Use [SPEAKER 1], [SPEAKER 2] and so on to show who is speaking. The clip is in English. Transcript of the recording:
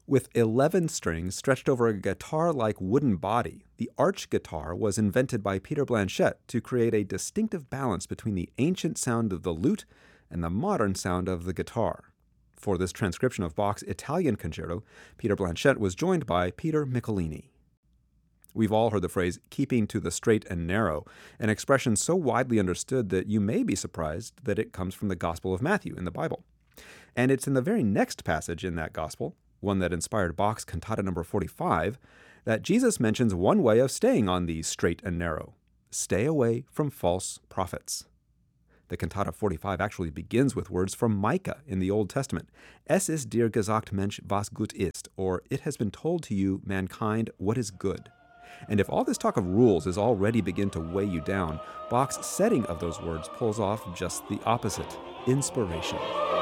[SPEAKER 1] With 11 strings stretched over a guitar-like wooden body, the arch guitar was invented by Peter Blanchette to create a distinctive balance between the ancient sound of the lute and the modern sound of the guitar. For this transcription of Bach's Italian concerto, Peter Blanchette was joined by Peter Michelini. We've all heard the phrase, keeping to the straight and narrow, an expression so widely understood that you may be surprised that it comes from the Gospel of Matthew in the Bible. And it's in the very next passage in that Gospel, one that inspired Bach's Cantata No. 45, that Jesus mentions one way of staying on the straight and narrow. Stay away from false prophets. The Cantata 45 actually begins with words from Micah in the Old Testament. Es ist dir gesagt, Mensch, was gut ist, or it has been told to you, mankind, what is good. And if all this talk of rules is already begin to weigh you down, Bach's setting of those words pulls off just the opposite, inspiration.